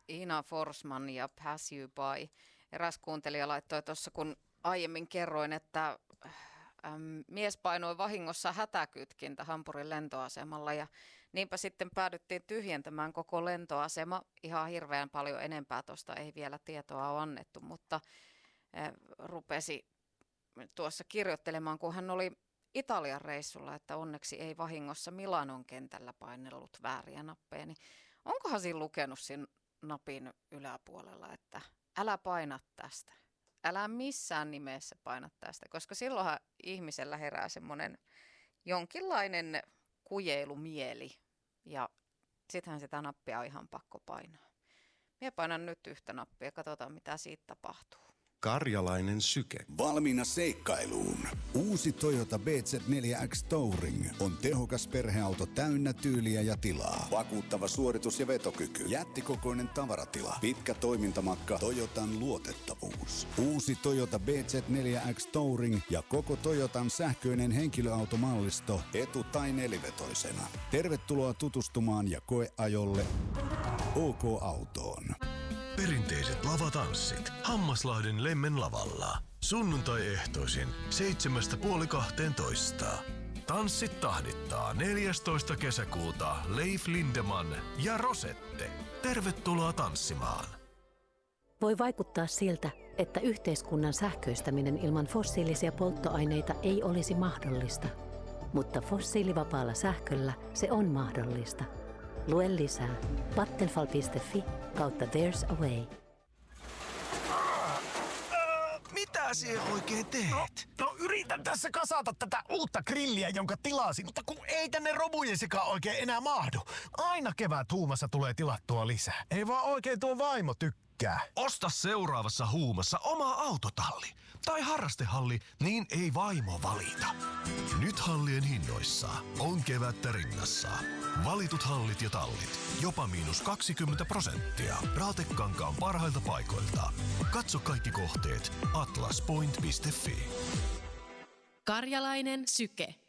Ina Forsman ja Pass You By. Eräs kuuntelija laittoi tuossa, kun aiemmin kerroin, että mies painoi vahingossa hätäkytkintä Hampurin lentoasemalla ja niinpä sitten päädyttiin tyhjentämään koko lentoasema. Ihan hirveän paljon enempää tuosta ei vielä tietoa ole annettu, mutta rupesi tuossa kirjoittelemaan, kun hän oli Italian reissulla, että onneksi ei vahingossa Milanon kentällä painellut vääriä nappeja. Niin onkohan siinä lukenut siinä napin yläpuolella, että älä paina tästä. Älä missään nimessä paina tästä, koska silloinhan ihmisellä herää semmoinen jonkinlainen kujeilumieli ja sittenhän sitä nappia on ihan pakko painaa. Minä painan nyt yhtä nappia, katsotaan mitä siitä tapahtuu. Karjalainen syke. Valmiina seikkailuun. Uusi Toyota BZ4X Touring on tehokas perheauto täynnä tyyliä ja tilaa. Vakuuttava suoritus ja vetokyky. Jättikokoinen tavaratila. Pitkä toimintamatka. Toyotan luotettavuus. Uusi Toyota BZ4X Touring ja koko Toyotan sähköinen henkilöautomallisto etu- tai nelivetoisena. Tervetuloa tutustumaan ja koeajolle OK-autoon. Perinteiset lavatanssit Hammaslahden Lemmen lavalla. Sunnuntai-ehtoisin 7:30–12. Tanssit tahdittaa 14. kesäkuuta Leif Lindeman ja Rosette. Tervetuloa tanssimaan. Voi vaikuttaa siltä, että yhteiskunnan sähköistäminen ilman fossiilisia polttoaineita ei olisi mahdollista. Mutta fossiilivapaalla sähköllä se on mahdollista. Lue lisää vattenfall.fi/there's a way. Mitä sinä oikein teet? No yritän tässä kasata tätä uutta grilliä, jonka tilasin, mutta kun ei tänne romujen sekaan oikein enää mahdu. Aina kevät huumassa tulee tilattua lisää. Ei vaan oikein tuo vaimo tykkää. Osta seuraavassa huumassa oma autotalli tai harrastehalli, niin ei vaimo valita. Nyt hallien hinnoissa on kevättä rinnassa. Valitut hallit ja tallit, jopa -20%. Raatekankaan parhailta paikoilta. Katso kaikki kohteet atlaspoint.fi. Karjalainen syke.